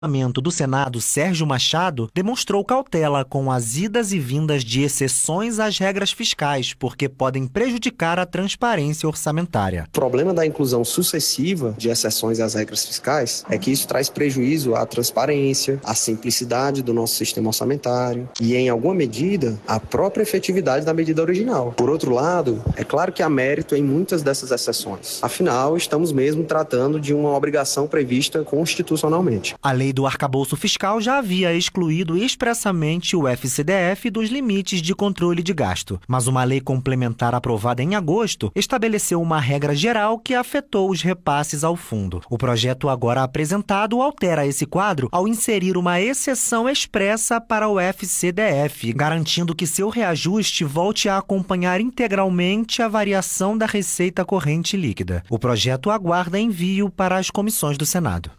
Do Senado, Sérgio Machado, demonstrou cautela com as idas e vindas de exceções às regras fiscais, porque podem prejudicar a transparência orçamentária. O problema da inclusão sucessiva de exceções às regras fiscais é que isso traz prejuízo à transparência, à simplicidade do nosso sistema orçamentário e, em alguma medida, à própria efetividade da medida original. Por outro lado, é claro que há mérito em muitas dessas exceções. Afinal, estamos mesmo tratando de uma obrigação prevista constitucionalmente. A lei do arcabouço fiscal já havia excluído expressamente o FCDF dos limites de controle de gasto, mas uma lei complementar aprovada em agosto estabeleceu uma regra geral que afetou os repasses ao fundo. O projeto agora apresentado altera esse quadro ao inserir uma exceção expressa para o FCDF, garantindo que seu reajuste volte a acompanhar integralmente a variação da receita corrente líquida. O projeto aguarda envio para as comissões do Senado.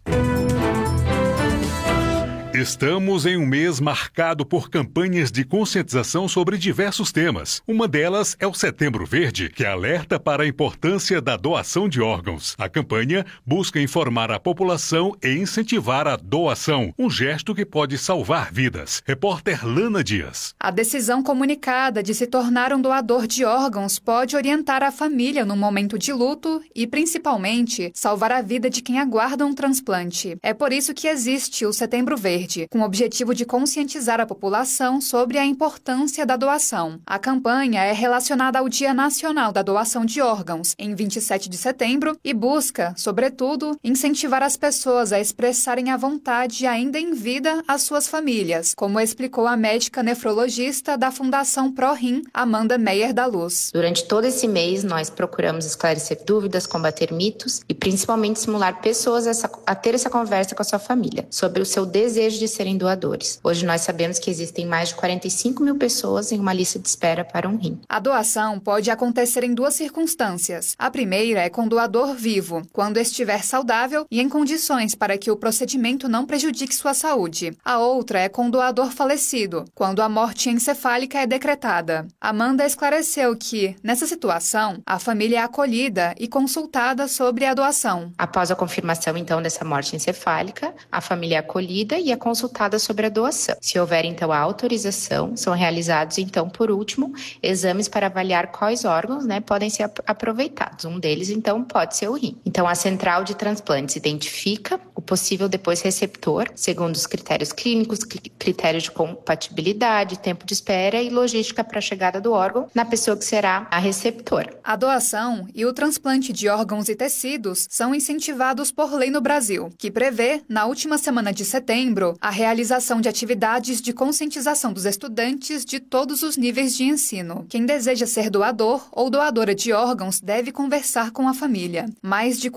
Estamos em um mês marcado por campanhas de conscientização sobre diversos temas. Uma delas é o Setembro Verde, que alerta para a importância da doação de órgãos. A campanha busca informar a população e incentivar a doação, um gesto que pode salvar vidas. Repórter Lana Dias. A decisão comunicada de se tornar um doador de órgãos pode orientar a família no momento de luto e, principalmente, salvar a vida de quem aguarda um transplante. É por isso que existe o Setembro Verde, com o objetivo de conscientizar a população sobre a importância da doação. A campanha é relacionada ao Dia Nacional da Doação de Órgãos, em 27 de setembro, e busca, sobretudo, incentivar as pessoas a expressarem a vontade ainda em vida às suas famílias, como explicou a médica nefrologista da Fundação ProRim, Amanda Meyer da Luz. Durante todo esse mês, nós procuramos esclarecer dúvidas, combater mitos e principalmente estimular pessoas a ter essa conversa com a sua família sobre o seu desejo de serem doadores. Hoje nós sabemos que existem mais de 45 mil pessoas em uma lista de espera para um rim. A doação pode acontecer em duas circunstâncias. A primeira é com doador vivo, quando estiver saudável e em condições para que o procedimento não prejudique sua saúde. A outra é com doador falecido, quando a morte encefálica é decretada. Amanda esclareceu que, nessa situação, a família é acolhida e consultada sobre a doação. Após a confirmação, então, dessa morte encefálica, a família é acolhida e é consultada sobre a doação. Se houver, então, a autorização, são realizados, então, por último, exames para avaliar quais órgãos, podem ser aproveitados. Um deles, então, pode ser o rim. Então, a central de transplantes identifica o possível depois receptor, segundo os critérios clínicos, critérios de compatibilidade, tempo de espera e logística para a chegada do órgão na pessoa que será a receptora. A doação e o transplante de órgãos e tecidos são incentivados por lei no Brasil, que prevê, na última semana de setembro, a realização de atividades de conscientização dos estudantes de todos os níveis de ensino. Quem deseja ser doador ou doadora de órgãos deve conversar com a família. Mais de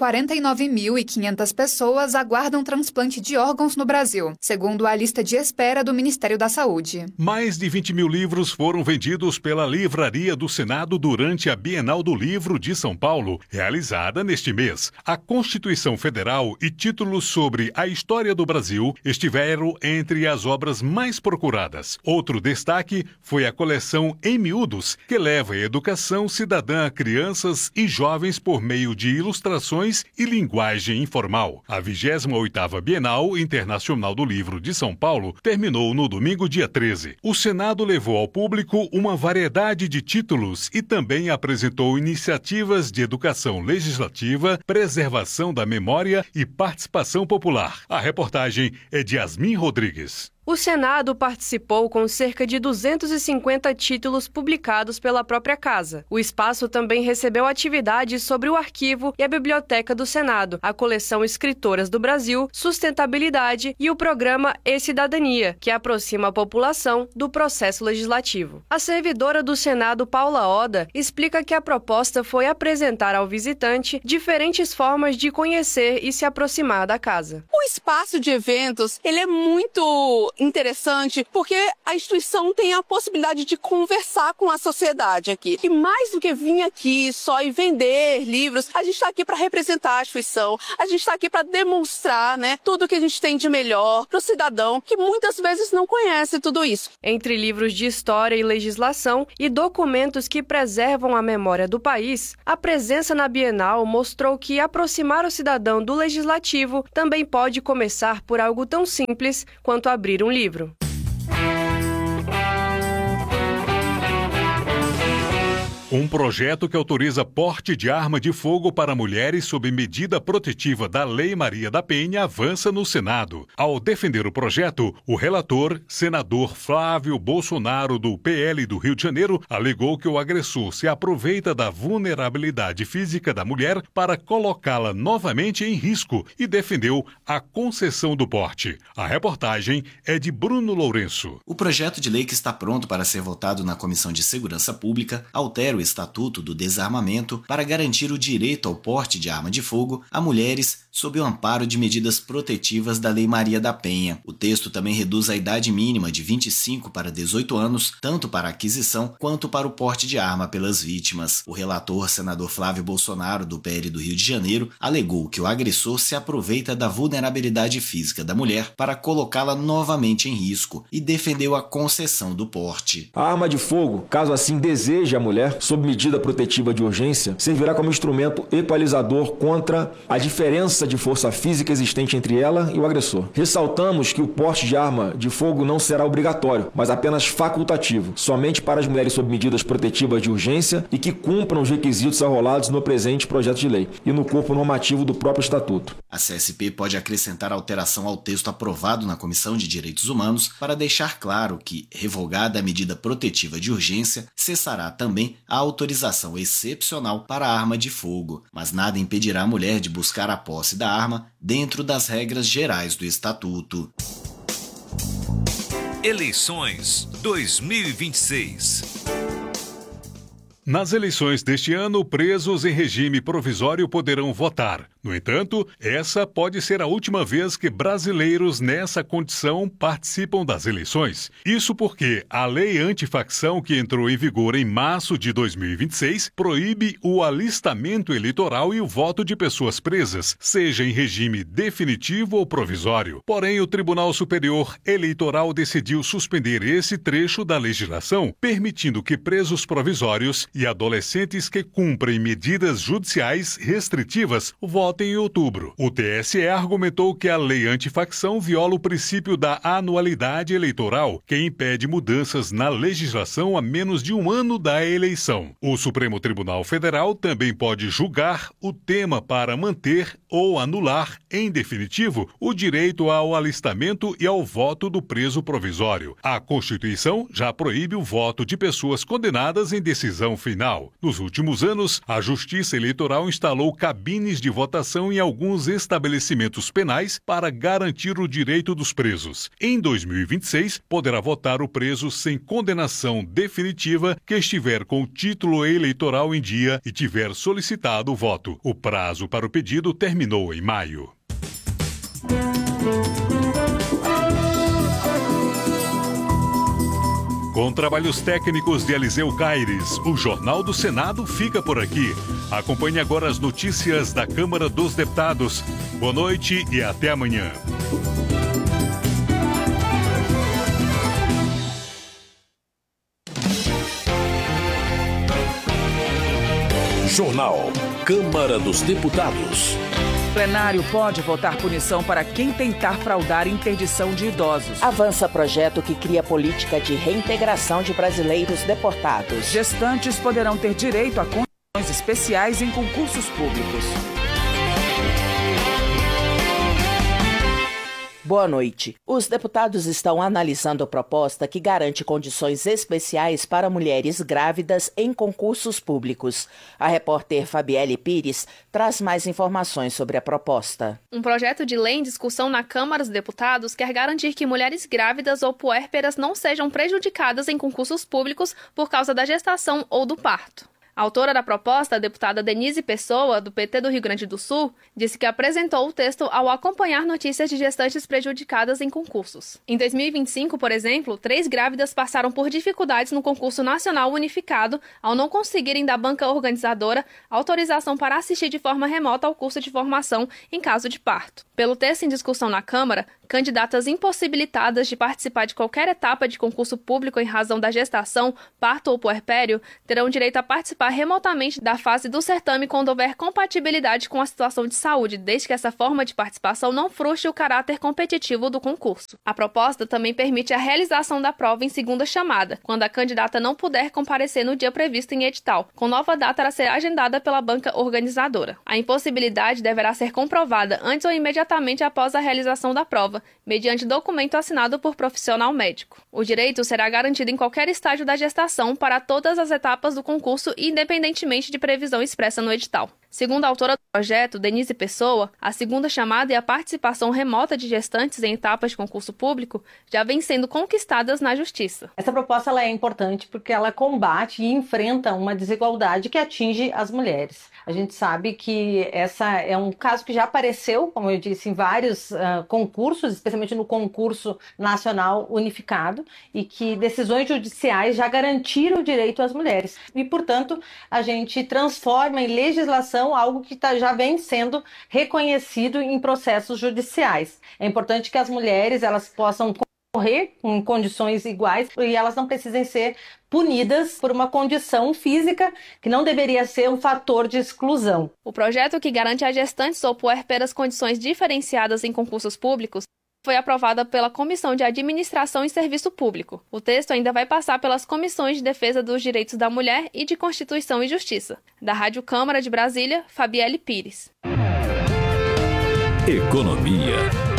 49.500 pessoas aguardam transplante de órgãos no Brasil, segundo a lista de espera do Ministério da Saúde. Mais de 20 mil livros foram vendidos pela Livraria do Senado durante a Bienal do Livro de São Paulo, realizada neste mês. A Constituição Federal e títulos sobre a história do Brasil estiveram entre as obras mais procuradas. Outro destaque foi a coleção Em Miúdos, que leva a educação cidadã a crianças e jovens por meio de ilustrações e linguagem informal. A 28ª Bienal Internacional do Livro de São Paulo terminou no domingo, dia 13. O Senado levou ao público uma variedade de títulos e também apresentou iniciativas de educação legislativa, preservação da memória e participação popular. A reportagem é de Yasmin Rodrigues. O Senado participou com cerca de 250 títulos publicados pela própria casa. O espaço também recebeu atividades sobre o arquivo e a biblioteca do Senado, a coleção Escritoras do Brasil, Sustentabilidade e o programa E-Cidadania, que aproxima a população do processo legislativo. A servidora do Senado, Paula Oda, explica que a proposta foi apresentar ao visitante diferentes formas de conhecer e se aproximar da casa. O espaço de eventos, ele é muito interessante porque a instituição tem a possibilidade de conversar com a sociedade aqui. E mais do que vir aqui só e vender livros, a gente está aqui para representar a instituição, a gente está aqui para demonstrar, tudo que a gente tem de melhor para o cidadão que muitas vezes não conhece tudo isso. Entre livros de história e legislação e documentos que preservam a memória do país, a presença na Bienal mostrou que aproximar o cidadão do legislativo também pode começar por algo tão simples quanto abrir um livro. Um projeto que autoriza porte de arma de fogo para mulheres sob medida protetiva da Lei Maria da Penha avança no Senado. Ao defender o projeto, o relator, senador Flávio Bolsonaro, do PL do Rio de Janeiro, alegou que o agressor se aproveita da vulnerabilidade física da mulher para colocá-la novamente em risco e defendeu a concessão do porte. A reportagem é de Bruno Lourenço. O projeto de lei que está pronto para ser votado na Comissão de Segurança Pública altera o Estatuto do Desarmamento para garantir o direito ao porte de arma de fogo a mulheres sob o amparo de medidas protetivas da Lei Maria da Penha. O texto também reduz a idade mínima de 25 para 18 anos, tanto para a aquisição quanto para o porte de arma pelas vítimas. O relator, senador Flávio Bolsonaro, do PL do Rio de Janeiro, alegou que o agressor se aproveita da vulnerabilidade física da mulher para colocá-la novamente em risco e defendeu a concessão do porte. A arma de fogo, caso assim deseje a mulher, sob medida protetiva de urgência, servirá como instrumento equalizador contra a diferença de força física existente entre ela e o agressor. Ressaltamos que o porte de arma de fogo não será obrigatório, mas apenas facultativo, somente para as mulheres sob medidas protetivas de urgência e que cumpram os requisitos arrolados no presente projeto de lei e no corpo normativo do próprio Estatuto. A CSP pode acrescentar alteração ao texto aprovado na Comissão de Direitos Humanos para deixar claro que, revogada a medida protetiva de urgência, cessará também a autorização excepcional para a arma de fogo, mas nada impedirá a mulher de buscar a posse da arma dentro das regras gerais do Estatuto. Eleições 2026. Nas eleições deste ano, presos em regime provisório poderão votar. No entanto, essa pode ser a última vez que brasileiros nessa condição participam das eleições. Isso porque a lei antifacção, que entrou em vigor em março de 2026, proíbe o alistamento eleitoral e o voto de pessoas presas, seja em regime definitivo ou provisório. Porém, o Tribunal Superior Eleitoral decidiu suspender esse trecho da legislação, permitindo que presos provisórios e adolescentes que cumprem medidas judiciais restritivas votem em outubro. O TSE argumentou que a lei antifacção viola o princípio da anualidade eleitoral, que impede mudanças na legislação a menos de um ano da eleição. O Supremo Tribunal Federal também pode julgar o tema para manter ou anular, em definitivo, o direito ao alistamento e ao voto do preso provisório. A Constituição já proíbe o voto de pessoas condenadas em decisão final. Nos últimos anos, a Justiça Eleitoral instalou cabines de votação em alguns estabelecimentos penais para garantir o direito dos presos. Em 2026, poderá votar o preso sem condenação definitiva que estiver com o título eleitoral em dia e tiver solicitado o voto. O prazo para o pedido terminou em maio. Com trabalhos técnicos de Eliseu Caires, o Jornal do Senado fica por aqui. Acompanhe agora as notícias da Câmara dos Deputados. Boa noite e até amanhã. Jornal Câmara dos Deputados. O plenário pode votar punição para quem tentar fraudar interdição de idosos. Avança projeto que cria política de reintegração de brasileiros deportados. Gestantes poderão ter direito a condições especiais em concursos públicos. Boa noite. Os deputados estão analisando a proposta que garante condições especiais para mulheres grávidas em concursos públicos. A repórter Fabielle Pires traz mais informações sobre a proposta. Um projeto de lei em discussão na Câmara dos Deputados quer garantir que mulheres grávidas ou puérperas não sejam prejudicadas em concursos públicos por causa da gestação ou do parto. A autora da proposta, a deputada Denise Pessoa, do PT do Rio Grande do Sul, disse que apresentou o texto ao acompanhar notícias de gestantes prejudicadas em concursos. Em 2025, por exemplo, 3 grávidas passaram por dificuldades no concurso nacional unificado ao não conseguirem da banca organizadora autorização para assistir de forma remota ao curso de formação em caso de parto. Pelo texto em discussão na Câmara, candidatas impossibilitadas de participar de qualquer etapa de concurso público em razão da gestação, parto ou puerpério terão direito a participar remotamente da fase do certame quando houver compatibilidade com a situação de saúde, desde que essa forma de participação não frustre o caráter competitivo do concurso. A proposta também permite a realização da prova em segunda chamada, quando a candidata não puder comparecer no dia previsto em edital, com nova data a ser agendada pela banca organizadora. A impossibilidade deverá ser comprovada antes ou imediatamente após a realização da prova, mediante documento assinado por profissional médico. O direito será garantido em qualquer estágio da gestação para todas as etapas do concurso, independentemente de previsão expressa no edital. Segundo a autora do projeto, Denise Pessoa, a segunda chamada e a participação remota de gestantes em etapas de concurso público já vêm sendo conquistadas na Justiça. Essa proposta ela é importante porque ela combate e enfrenta uma desigualdade que atinge as mulheres. A gente sabe que essa é um caso que já apareceu, como eu disse, em vários concursos, especialmente no concurso nacional unificado, e que decisões judiciais já garantiram o direito às mulheres. E, portanto, a gente transforma em legislação algo que já vem sendo reconhecido em processos judiciais. É importante que as mulheres elas possam concorrer em condições iguais e elas não precisem ser punidas por uma condição física que não deveria ser um fator de exclusão. O projeto que garante a gestantes ou puérperas condições diferenciadas em concursos públicos foi aprovada pela Comissão de Administração e Serviço Público. O texto ainda vai passar pelas Comissões de Defesa dos Direitos da Mulher e de Constituição e Justiça. Da Rádio Câmara de Brasília, Fabielle Pires. Economia.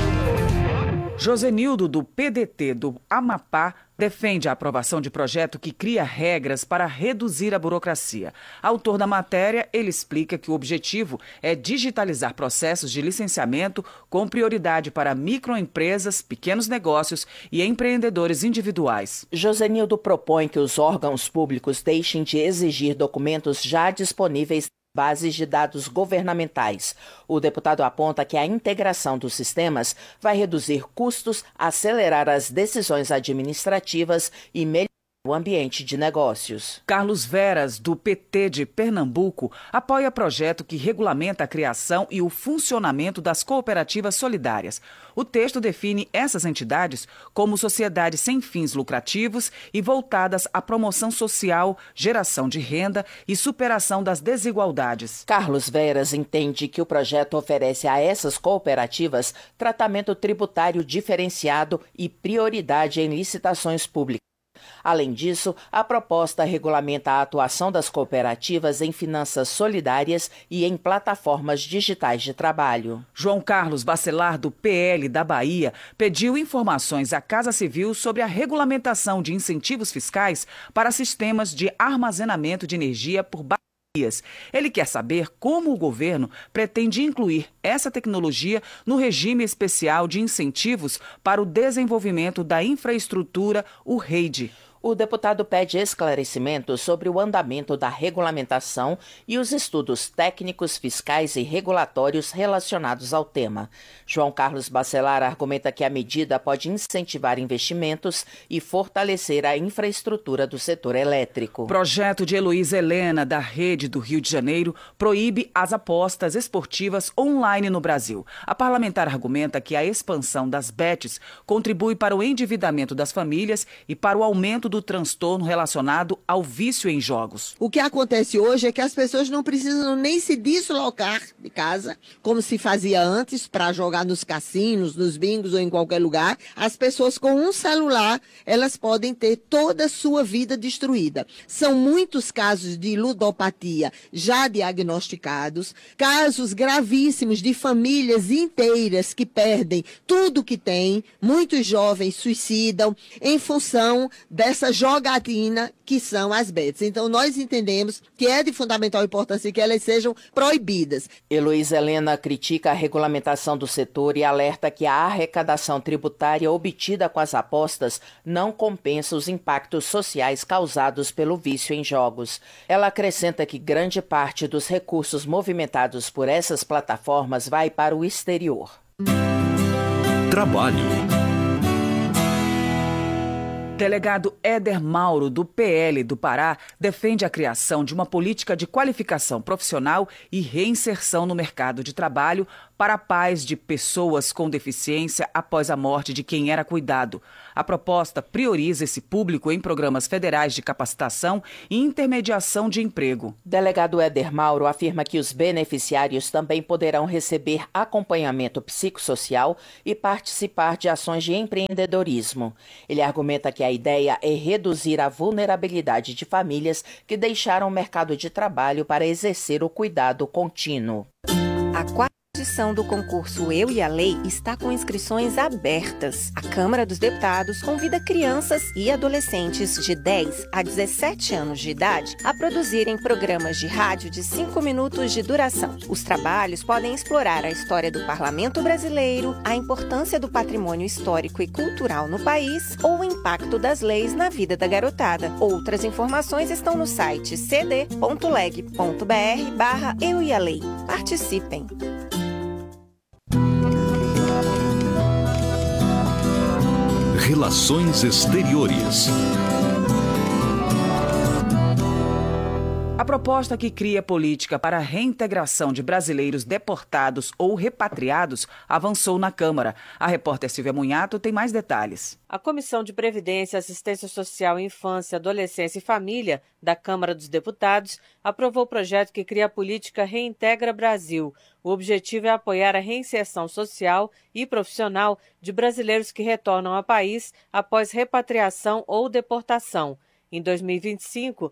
Josenildo, do PDT do Amapá, defende a aprovação de projeto que cria regras para reduzir a burocracia. Autor da matéria, ele explica que o objetivo é digitalizar processos de licenciamento com prioridade para microempresas, pequenos negócios e empreendedores individuais. Josenildo propõe que os órgãos públicos deixem de exigir documentos já disponíveis bases de dados governamentais. O deputado aponta que a integração dos sistemas vai reduzir custos, acelerar as decisões administrativas e melhorar o ambiente de negócios. Carlos Veras, do PT de Pernambuco, apoia projeto que regulamenta a criação e o funcionamento das cooperativas solidárias. O texto define essas entidades como sociedades sem fins lucrativos e voltadas à promoção social, geração de renda e superação das desigualdades. Carlos Veras entende que o projeto oferece a essas cooperativas tratamento tributário diferenciado e prioridade em licitações públicas. Além disso, a proposta regulamenta a atuação das cooperativas em finanças solidárias e em plataformas digitais de trabalho. João Carlos Bacelar, do PL da Bahia, pediu informações à Casa Civil sobre a regulamentação de incentivos fiscais para sistemas de armazenamento de energia por baterias. Ele quer saber como o governo pretende incluir essa tecnologia no regime especial de incentivos para o desenvolvimento da infraestrutura, o REID. O deputado pede esclarecimentos sobre o andamento da regulamentação e os estudos técnicos, fiscais e regulatórios relacionados ao tema. João Carlos Bacelar argumenta que a medida pode incentivar investimentos e fortalecer a infraestrutura do setor elétrico. O projeto de Heloísa Helena, da Rede do Rio de Janeiro, proíbe as apostas esportivas online no Brasil. A parlamentar argumenta que a expansão das bets contribui para o endividamento das famílias e para o aumento do transtorno relacionado ao vício em jogos. O que acontece hoje é que as pessoas não precisam nem se deslocar de casa, como se fazia antes, para jogar nos cassinos, nos bingos ou em qualquer lugar. As pessoas com um celular, elas podem ter toda a sua vida destruída. São muitos casos de ludopatia já diagnosticados, casos gravíssimos de famílias inteiras que perdem tudo que têm, muitos jovens suicidam em função dessa essa jogatina que são as bets. Então, nós entendemos que é de fundamental importância que elas sejam proibidas. Heloísa Helena critica a regulamentação do setor e alerta que a arrecadação tributária obtida com as apostas não compensa os impactos sociais causados pelo vício em jogos. Ela acrescenta que grande parte dos recursos movimentados por essas plataformas vai para o exterior. Trabalho. Delegado Éder Mauro, do PL do Pará, defende a criação de uma política de qualificação profissional e reinserção no mercado de trabalho para pais de pessoas com deficiência após a morte de quem era cuidado. A proposta prioriza esse público em programas federais de capacitação e intermediação de emprego. Delegado Éder Mauro afirma que os beneficiários também poderão receber acompanhamento psicossocial e participar de ações de empreendedorismo. Ele argumenta que a ideia é reduzir a vulnerabilidade de famílias que deixaram o mercado de trabalho para exercer o cuidado contínuo. A quarta edição do concurso Eu e a Lei está com inscrições abertas. A Câmara dos Deputados convida crianças e adolescentes de 10 a 17 anos de idade a produzirem programas de rádio de 5 minutos de duração. Os trabalhos podem explorar a história do parlamento brasileiro, a importância do patrimônio histórico e cultural no país ou o impacto das leis na vida da garotada. Outras informações estão no site cd.leg.br/Eu e a Lei. Participem! Relações Exteriores. A proposta que cria política para a reintegração de brasileiros deportados ou repatriados avançou na Câmara. A repórter Silvia Munhato tem mais detalhes. A Comissão de Previdência, Assistência Social, Infância, Adolescência e Família da Câmara dos Deputados aprovou o projeto que cria a política Reintegra Brasil. O objetivo é apoiar a reinserção social e profissional de brasileiros que retornam ao país após repatriação ou deportação. Em 2025,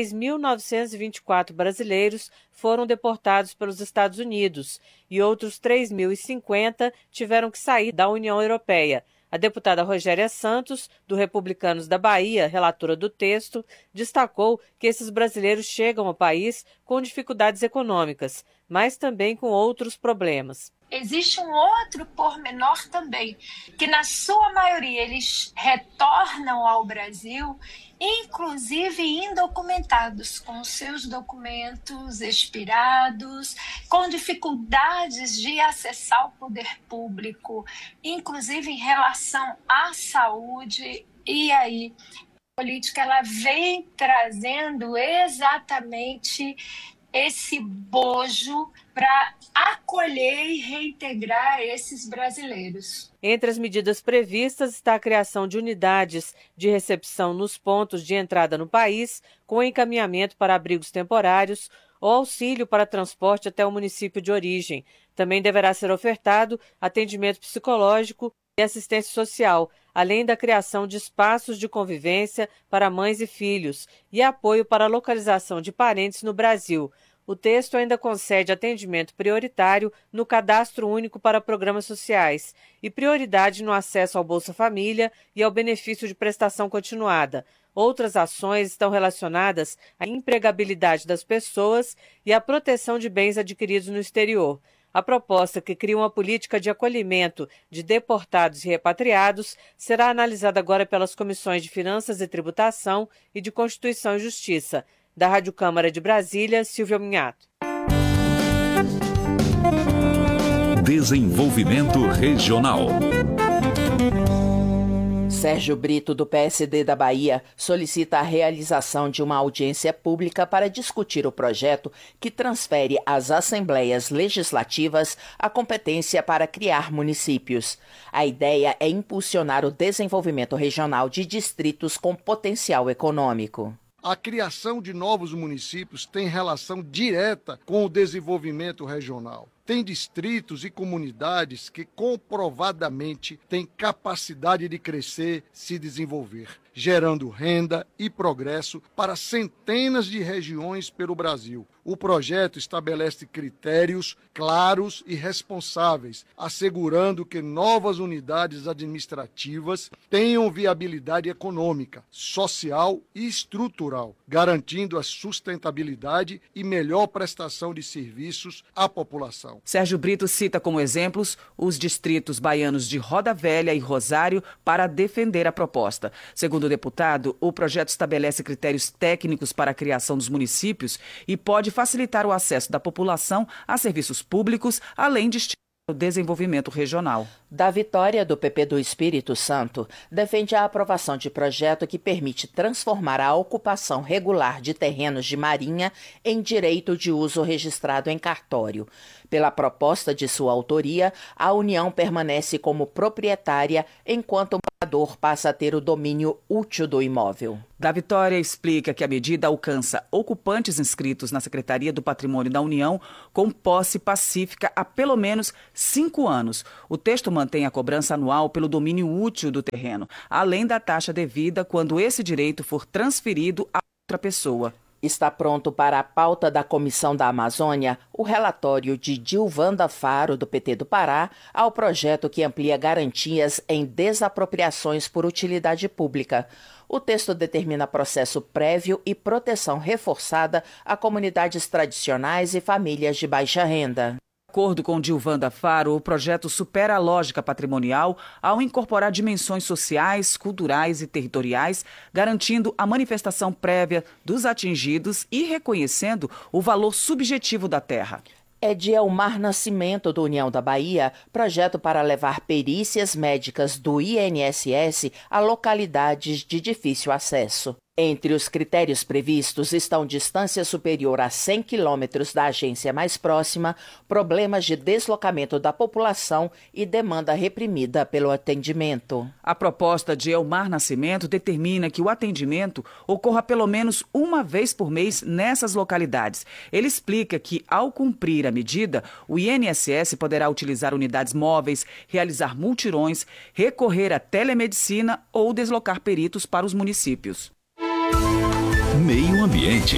3.924 brasileiros foram deportados pelos Estados Unidos e outros 3.050 tiveram que sair da União Europeia. A deputada Rogéria Santos, do Republicanos da Bahia, relatora do texto, destacou que esses brasileiros chegam ao país com dificuldades econômicas, mas também com outros problemas. Existe um outro pormenor também, que na sua maioria eles retornam ao Brasil, inclusive indocumentados, com seus documentos expirados, com dificuldades de acessar o poder público, inclusive em relação à saúde. E aí, a política ela vem trazendo exatamente esse bojo para acolher e reintegrar esses brasileiros. Entre as medidas previstas está a criação de unidades de recepção nos pontos de entrada no país, com encaminhamento para abrigos temporários ou auxílio para transporte até o município de origem. Também deverá ser ofertado atendimento psicológico e assistência social, além da criação de espaços de convivência para mães e filhos e apoio para a localização de parentes no Brasil. O texto ainda concede atendimento prioritário no Cadastro Único para Programas Sociais e prioridade no acesso ao Bolsa Família e ao benefício de prestação continuada. Outras ações estão relacionadas à empregabilidade das pessoas e à proteção de bens adquiridos no exterior. A proposta, que cria uma política de acolhimento de deportados e repatriados, será analisada agora pelas comissões de Finanças e Tributação e de Constituição e Justiça. Da Rádio Câmara de Brasília, Silvia Munhato. Desenvolvimento Regional. Sérgio Brito, do PSD da Bahia, solicita a realização de uma audiência pública para discutir o projeto que transfere às assembleias legislativas a competência para criar municípios. A ideia é impulsionar o desenvolvimento regional de distritos com potencial econômico. A criação de novos municípios tem relação direta com o desenvolvimento regional. Tem distritos e comunidades que comprovadamente têm capacidade de crescer, se desenvolver, gerando renda e progresso para centenas de regiões pelo Brasil. O projeto estabelece critérios claros e responsáveis, assegurando que novas unidades administrativas tenham viabilidade econômica, social e estrutural, garantindo a sustentabilidade e melhor prestação de serviços à população. Sérgio Brito cita como exemplos os distritos baianos de Roda Velha e Rosário para defender a proposta. Segundo o deputado, o projeto estabelece critérios técnicos para a criação dos municípios e pode facilitar o acesso da população a serviços públicos, além de estimular o desenvolvimento regional. Da Vitória, do PP do Espírito Santo, defende a aprovação de projeto que permite transformar a ocupação regular de terrenos de marinha em direito de uso registrado em cartório. Pela proposta de sua autoria, a União permanece como proprietária enquanto o morador passa a ter o domínio útil do imóvel. Da Vitória explica que a medida alcança ocupantes inscritos na Secretaria do Patrimônio da União com posse pacífica há pelo menos 5 anos. O texto mantém a cobrança anual pelo domínio útil do terreno, além da taxa devida quando esse direito for transferido a outra pessoa. Está pronto para a pauta da Comissão da Amazônia o relatório de Dilvanda Faro, do PT do Pará, ao projeto que amplia garantias em desapropriações por utilidade pública. O texto determina processo prévio e proteção reforçada a comunidades tradicionais e famílias de baixa renda. De acordo com Dilvanda Faro, o projeto supera a lógica patrimonial ao incorporar dimensões sociais, culturais e territoriais, garantindo a manifestação prévia dos atingidos e reconhecendo o valor subjetivo da terra. É de Elmar Nascimento, do União da Bahia, projeto para levar perícias médicas do INSS a localidades de difícil acesso. Entre os critérios previstos estão distância superior a 100 quilômetros da agência mais próxima, problemas de deslocamento da população e demanda reprimida pelo atendimento. A proposta de Elmar Nascimento determina que o atendimento ocorra pelo menos uma vez por mês nessas localidades. Ele explica que, ao cumprir a medida, o INSS poderá utilizar unidades móveis, realizar multirões, recorrer à telemedicina ou deslocar peritos para os municípios. Meio Ambiente.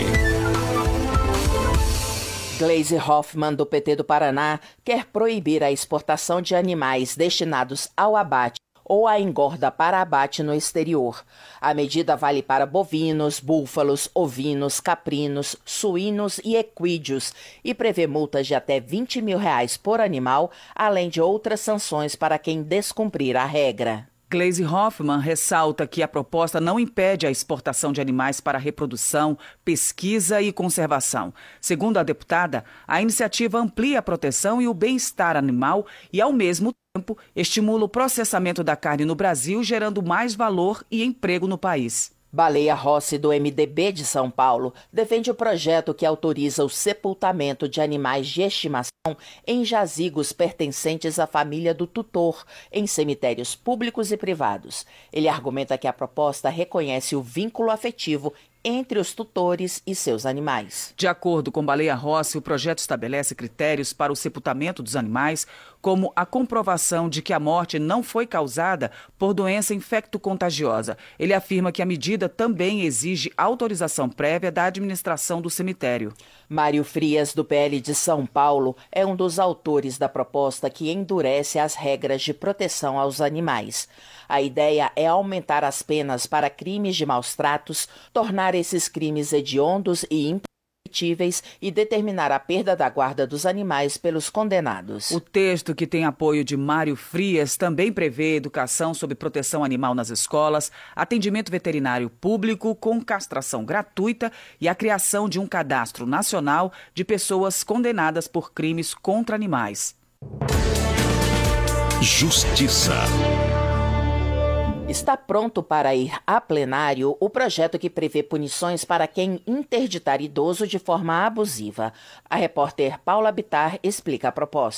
Gleisi Hoffmann, do PT do Paraná, quer proibir a exportação de animais destinados ao abate ou à engorda para abate no exterior. A medida vale para bovinos, búfalos, ovinos, caprinos, suínos e equídeos e prevê multas de até R$20 mil por animal, além de outras sanções para quem descumprir a regra. Gleisi Hoffmann ressalta que a proposta não impede a exportação de animais para reprodução, pesquisa e conservação. Segundo a deputada, a iniciativa amplia a proteção e o bem-estar animal e, ao mesmo tempo, estimula o processamento da carne no Brasil, gerando mais valor e emprego no país. Baleia Rossi, do MDB de São Paulo, defende o projeto que autoriza o sepultamento de animais de estimação em jazigos pertencentes à família do tutor, em cemitérios públicos e privados. Ele argumenta que a proposta reconhece o vínculo afetivo entre os tutores e seus animais. De acordo com Baleia Rossi, o projeto estabelece critérios para o sepultamento dos animais, como a comprovação de que a morte não foi causada por doença infecto-contagiosa. Ele afirma que a medida também exige autorização prévia da administração do cemitério. Mário Frias, do PL de São Paulo, é um dos autores da proposta que endurece as regras de proteção aos animais. A ideia é aumentar as penas para crimes de maus-tratos, tornar esses crimes hediondos e imprescritíveis e determinar a perda da guarda dos animais pelos condenados. O texto, que tem apoio de Mário Frias, também prevê educação sobre proteção animal nas escolas, atendimento veterinário público com castração gratuita e a criação de um cadastro nacional de pessoas condenadas por crimes contra animais. Justiça. Está pronto para ir a plenário o projeto que prevê punições para quem interditar idoso de forma abusiva. A repórter Paula Bittar explica a proposta.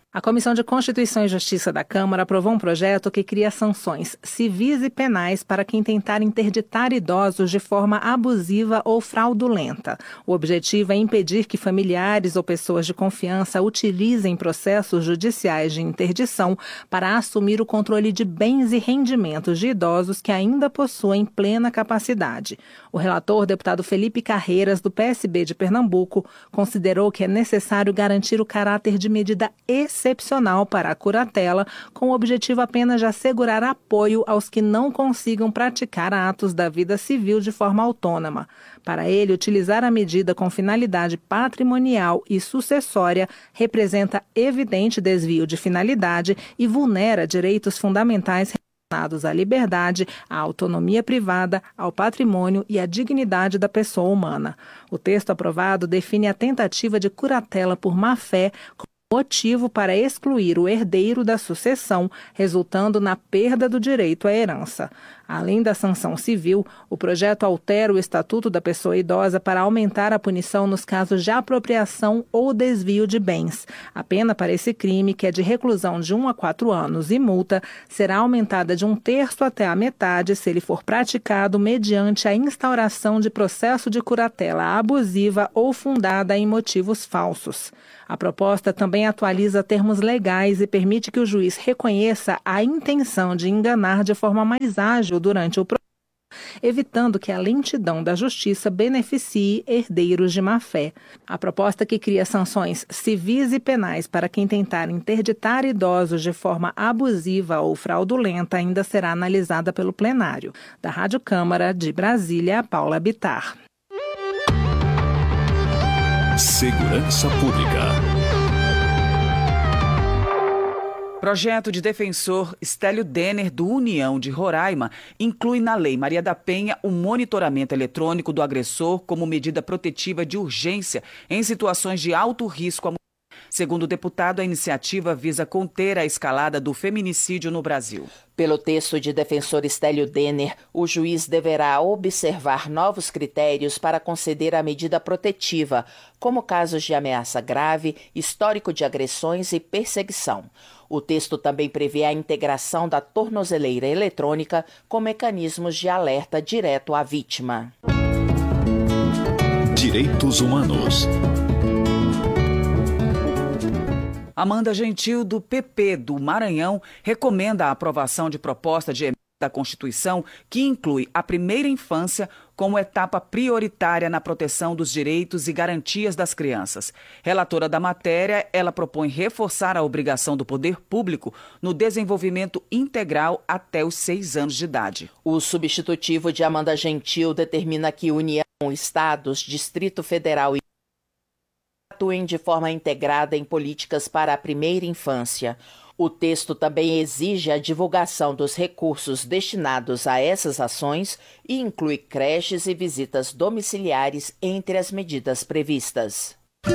A Comissão de Constituição e Justiça da Câmara aprovou um projeto que cria sanções civis e penais para quem tentar interditar idosos de forma abusiva ou fraudulenta. O objetivo é impedir que familiares ou pessoas de confiança utilizem processos judiciais de interdição para assumir o controle de bens e rendimentos de idosos que ainda possuem plena capacidade. O relator, deputado Felipe Carreiras, do PSB de Pernambuco, considerou que é necessário garantir o caráter de medida excepcional para a curatela, com o objetivo apenas de assegurar apoio aos que não consigam praticar atos da vida civil de forma autônoma. Para ele, utilizar a medida com finalidade patrimonial e sucessória representa evidente desvio de finalidade e vulnera direitos fundamentais relacionados à liberdade, à autonomia privada, ao patrimônio e à dignidade da pessoa humana. O texto aprovado define a tentativa de curatela por má-fé como motivo para excluir o herdeiro da sucessão, resultando na perda do direito à herança. Além da sanção civil, o projeto altera o Estatuto da Pessoa Idosa para aumentar a punição nos casos de apropriação ou desvio de bens. A pena para esse crime, que é de reclusão de 1 a 4 anos e multa, será aumentada de 1/3 até a metade se ele for praticado mediante a instauração de processo de curatela abusiva ou fundada em motivos falsos. A proposta também atualiza termos legais e permite que o juiz reconheça a intenção de enganar de forma mais ágil durante o processo, evitando que a lentidão da justiça beneficie herdeiros de má-fé. A proposta que cria sanções civis e penais para quem tentar interditar idosos de forma abusiva ou fraudulenta ainda será analisada pelo plenário. Da Rádio Câmara de Brasília, Paula Bittar. Segurança Pública. Projeto de defensor Estélio Denner, do União de Roraima, inclui na Lei Maria da Penha o monitoramento eletrônico do agressor como medida protetiva de urgência em situações de alto risco à mulher. Segundo o deputado, a iniciativa visa conter a escalada do feminicídio no Brasil. Pelo texto de defensor Estélio Denner, o juiz deverá observar novos critérios para conceder a medida protetiva, como casos de ameaça grave, histórico de agressões e perseguição. O texto também prevê a integração da tornozeleira eletrônica com mecanismos de alerta direto à vítima. Direitos Humanos. Amanda Gentil, do PP do Maranhão, recomenda a aprovação de proposta de emenda da Constituição que inclui a primeira infância como etapa prioritária na proteção dos direitos e garantias das crianças. Relatora da matéria, ela propõe reforçar a obrigação do poder público no desenvolvimento integral até os 6 anos de idade. O substitutivo de Amanda Gentil determina que União, Estados, Distrito Federal e atuem de forma integrada em políticas para a primeira infância. O texto também exige a divulgação dos recursos destinados a essas ações e inclui creches e visitas domiciliares entre as medidas previstas.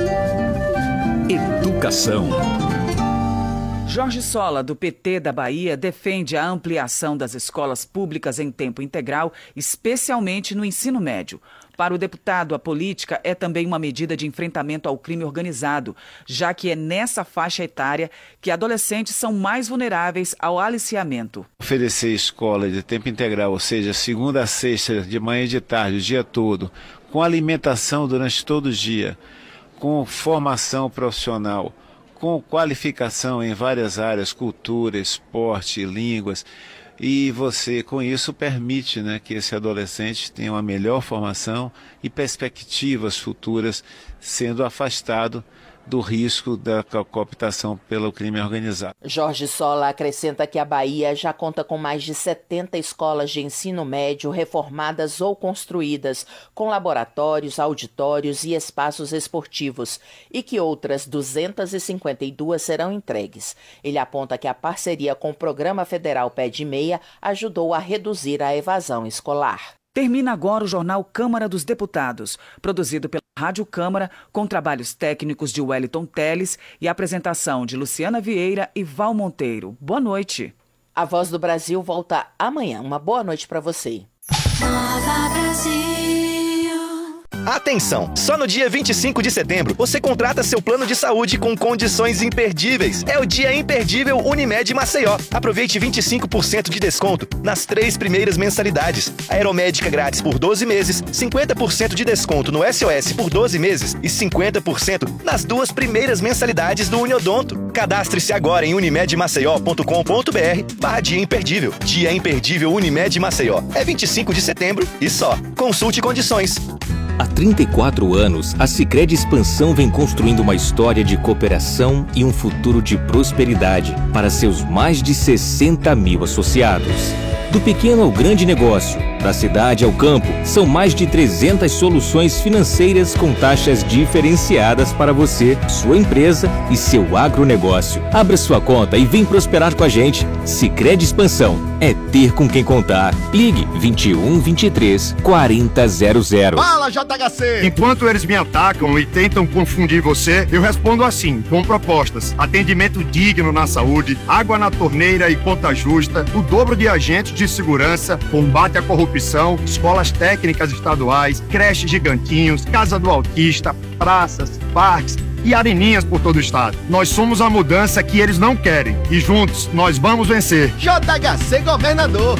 Educação. Jorge Sola, do PT da Bahia, defende a ampliação das escolas públicas em tempo integral, especialmente no ensino médio. Para o deputado, a política é também uma medida de enfrentamento ao crime organizado, já que é nessa faixa etária que adolescentes são mais vulneráveis ao aliciamento. Oferecer escola de tempo integral, ou seja, segunda a sexta, de manhã e de tarde, o dia todo, com alimentação durante todo o dia, com formação profissional, com qualificação em várias áreas, cultura, esporte, línguas, e você, com isso, permite, que esse adolescente tenha uma melhor formação e perspectivas futuras, sendo afastado do risco da cooptação pelo crime organizado. Jorge Sola acrescenta que a Bahia já conta com mais de 70 escolas de ensino médio reformadas ou construídas, com laboratórios, auditórios e espaços esportivos, e que outras 252 serão entregues. Ele aponta que a parceria com o Programa Federal Pé de Meia ajudou a reduzir a evasão escolar. Termina agora o jornal Câmara dos Deputados, produzido pela Rádio Câmara, com trabalhos técnicos de Wellington Teles e apresentação de Luciana Vieira e Val Monteiro. Boa noite. A Voz do Brasil volta amanhã. Uma boa noite para você. Nova Brasil. Atenção! Só no dia 25 de setembro você contrata seu plano de saúde com condições imperdíveis. É o dia imperdível Unimed Maceió. Aproveite 25% de desconto nas 3 primeiras mensalidades. Aeromédica grátis por 12 meses, 50% de desconto no SOS por 12 meses e 50% nas 2 primeiras mensalidades do Uniodonto. Cadastre-se agora em unimedmaceió.com.br/dia imperdível. Dia imperdível Unimed Maceió. É 25 de setembro e só. Consulte condições. Há 34 anos, a Sicredi Expansão vem construindo uma história de cooperação e um futuro de prosperidade para seus mais de 60 mil associados. Do pequeno ao grande negócio, da cidade ao campo, são mais de 300 soluções financeiras com taxas diferenciadas para você, sua empresa e seu agronegócio. Abra sua conta e vem prosperar com a gente. Sicredi Expansão é ter com quem contar. Ligue 21 23 40 00. Fala, JHC! Enquanto eles me atacam e tentam confundir você, eu respondo assim, com propostas. Atendimento digno na saúde, água na torneira e conta justa, o dobro de agentes de segurança, combate à corrupção, escolas técnicas estaduais, creches gigantinhos, casa do autista, praças, parques e areninhas por todo o estado. Nós somos a mudança que eles não querem e juntos nós vamos vencer. JHC Governador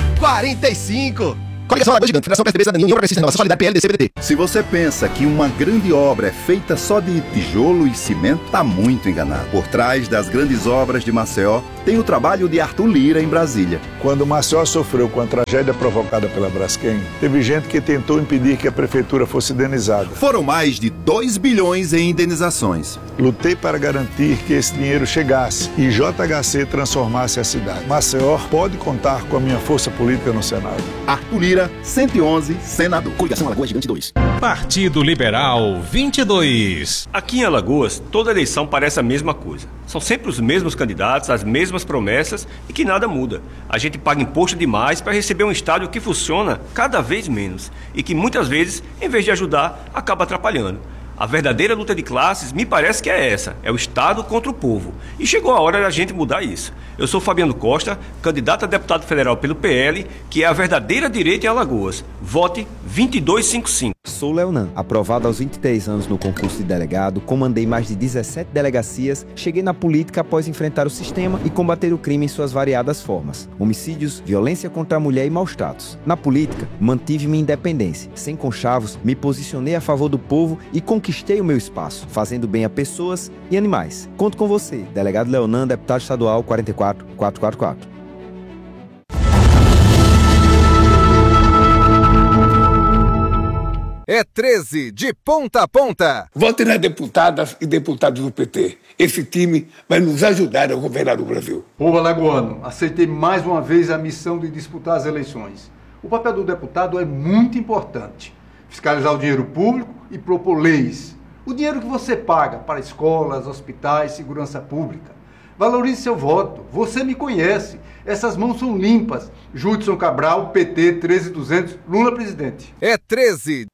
45. Coligação Alagoas Gigante, Federação PSDB, Cidadania, União Progressista, Renovação, Solidariedade, PL, DC, PDT. Se você pensa que uma grande obra é feita só de tijolo e cimento, tá muito enganado. Por trás das grandes obras de Maceió, tem o trabalho de Arthur Lira em Brasília. Quando Maceió sofreu com a tragédia provocada pela Braskem, teve gente que tentou impedir que a prefeitura fosse indenizada. Foram mais de 2 bilhões em indenizações. Lutei para garantir que esse dinheiro chegasse e JHC transformasse a cidade. Maceió pode contar com a minha força política no Senado. Arthur Lira, 111, senador. Coligação Alagoas Gigante 2. Partido Liberal 22. Aqui em Alagoas, toda eleição parece a mesma coisa. São sempre os mesmos candidatos, as mesmas promessas e que nada muda. A gente paga imposto demais para receber um estádio que funciona cada vez menos e que muitas vezes, em vez de ajudar, acaba atrapalhando. A verdadeira luta de classes me parece que é essa, é o Estado contra o povo. E chegou a hora da gente mudar isso. Eu sou Fabiano Costa, candidato a deputado federal pelo PL, que é a verdadeira direita em Alagoas. Vote 2255. Sou Leonan, aprovado aos 23 anos no concurso de delegado, comandei mais de 17 delegacias, cheguei na política após enfrentar o sistema e combater o crime em suas variadas formas. Homicídios, violência contra a mulher e maus-tratos. Na política, mantive minha independência. Sem conchavos, me posicionei a favor do povo e conquistei o meu espaço, fazendo bem a pessoas e animais. Conto com você, delegado Leonan, deputado estadual 44444. É 13 de ponta a ponta. Vote nas deputadas e deputados do PT. Esse time vai nos ajudar a governar o Brasil. Povo alagoano, aceitei mais uma vez a missão de disputar as eleições. O papel do deputado é muito importante. Fiscalizar o dinheiro público e propor leis. O dinheiro que você paga para escolas, hospitais, segurança pública. Valorize seu voto. Você me conhece. Essas mãos são limpas. Judson Cabral, PT 13200, Lula presidente. É 13.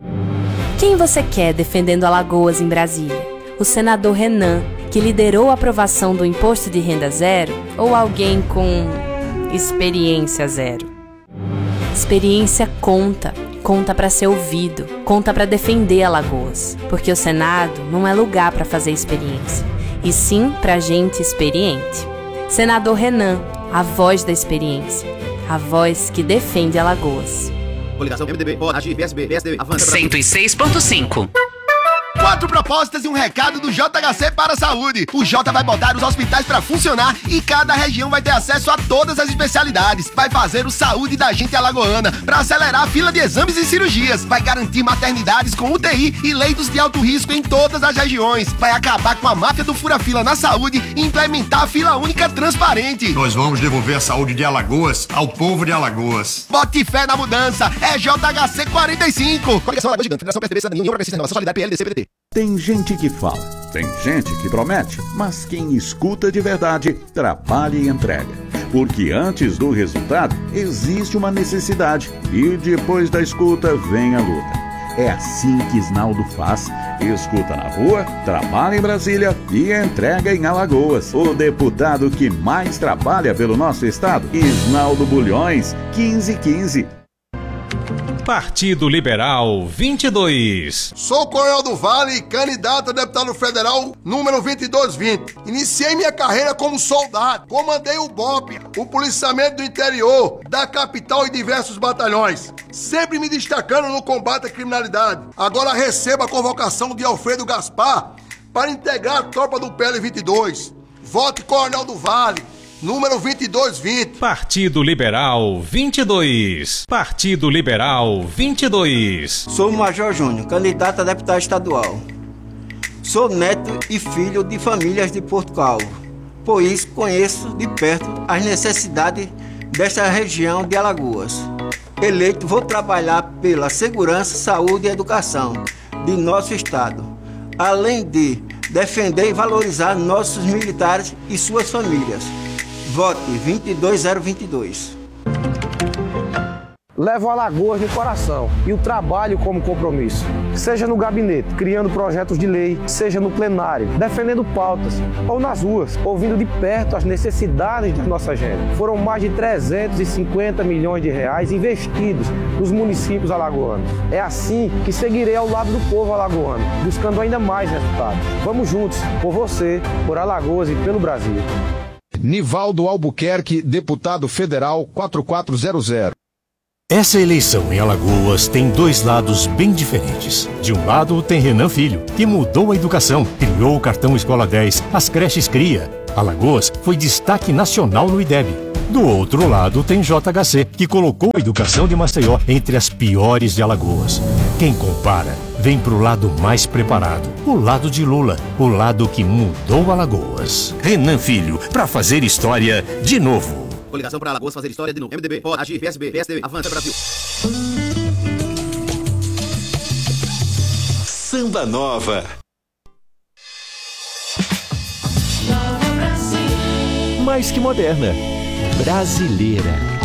Quem você quer defendendo Alagoas em Brasília? O senador Renan, que liderou a aprovação do imposto de renda zero, ou alguém com experiência zero? Experiência conta. Conta para ser ouvido, conta para defender Alagoas, porque o Senado não é lugar para fazer experiência, e sim para gente experiente. Senador Renan, a voz da experiência, a voz que defende Alagoas. Coligação MDB, Agir, PSB, PSD, Avança. 106.5. 4 propostas e um recado do JHC para a saúde. O J vai botar os hospitais para funcionar e cada região vai ter acesso a todas as especialidades. Vai fazer o Saúde da Gente Alagoana para acelerar a fila de exames e cirurgias. Vai garantir maternidades com UTI e leitos de alto risco em todas as regiões. Vai acabar com a máfia do fura-fila na saúde e implementar a fila única transparente. Nós vamos devolver a saúde de Alagoas ao povo de Alagoas. Bote fé na mudança. É JHC 45. Coligação Alagoas Gigante, Federação PSDB, Cidadania, União Progressista, Renovação, Solidariedade, PL, DC, PDT. Tem gente que fala, tem gente que promete, mas quem escuta de verdade, trabalha e entrega. Porque antes do resultado, existe uma necessidade e depois da escuta vem a luta. É assim que Isnaldo faz. Escuta na rua, trabalha em Brasília e entrega em Alagoas. O deputado que mais trabalha pelo nosso estado, Isnaldo Bulhões, 1515. Partido Liberal 22. Sou Coronel do Vale, candidato a deputado federal número 2220. Iniciei minha carreira como soldado. Comandei o BOP, o policiamento do interior, da capital e diversos batalhões. Sempre me destacando no combate à criminalidade. Agora recebo a convocação de Alfredo Gaspar para integrar a tropa do PL 22. Vote Coronel do Vale, número 2220. Partido Liberal 22. Partido Liberal 22. Sou o Major Júnior, candidato a deputado estadual. Sou neto e filho de famílias de Porto Calvo. Por isso, conheço de perto as necessidades desta região de Alagoas. Eleito, vou trabalhar pela segurança, saúde e educação de nosso estado, além de defender e valorizar nossos militares e suas famílias. Vote 22022. Levo Alagoas no coração e o trabalho como compromisso. Seja no gabinete, criando projetos de lei, seja no plenário, defendendo pautas, ou nas ruas, ouvindo de perto as necessidades da nossa gente. Foram mais de 350 milhões de reais investidos nos municípios alagoanos. É assim que seguirei ao lado do povo alagoano, buscando ainda mais resultados. Vamos juntos, por você, por Alagoas e pelo Brasil. Nivaldo Albuquerque, deputado federal 4400. Essa eleição em Alagoas tem dois lados bem diferentes. De um lado tem Renan Filho, que mudou a educação, criou o cartão Escola 10, as creches Cria. Alagoas foi destaque nacional no IDEB. Do outro lado tem JHC, que colocou a educação de Maceió entre as piores de Alagoas. Quem compara, vem pro lado mais preparado, o lado de Lula, o lado que mudou Alagoas. Renan Filho, pra fazer história de novo. Coligação para Alagoas fazer história de novo. MDB, POD, AGI, PSB, PSDB, Avança Brasil. Samba Nova. Mais que moderna. Brasileira.